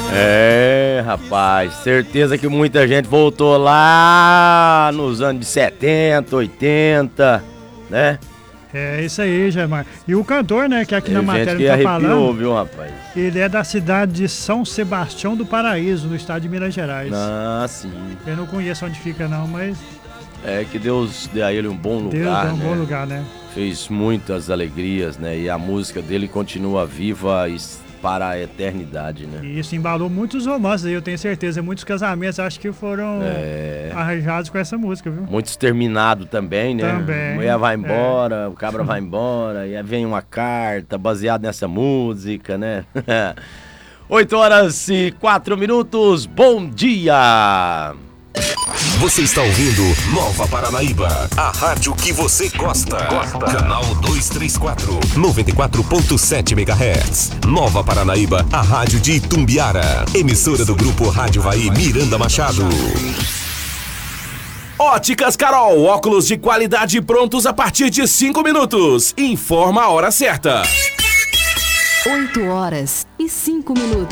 É, rapaz, certeza que muita gente voltou lá nos anos de 70, 80, né? É isso aí, Germar. E o cantor, né, que aqui na matéria que tá arrepiou, falando, viu, rapaz? ele é da cidade de São Sebastião do Paraíso, no estado de Minas Gerais. Ah, sim. Eu não conheço onde fica não, mas É que Deus dê a ele um bom lugar, Deus dá um né? bom lugar, né? Fez muitas alegrias, né? E a música dele continua viva para a eternidade, né? E isso embalou muitos romances aí, eu tenho certeza. Muitos casamentos acho que foram arranjados com essa música, viu? Muitos terminados também, né? Também, A mulher vai embora, o cabra vai embora, e aí vem uma carta baseada nessa música, né? 8h04, bom dia! Você está ouvindo Nova Paranaíba, a rádio que você gosta. Canal 234, 94.7 MHz. Nova Paranaíba, a rádio de Itumbiara. Emissora do grupo Rádio Vai Miranda Machado. Óticas Carol, óculos de qualidade prontos a partir de 5 minutos. Informa a hora certa. 8h05.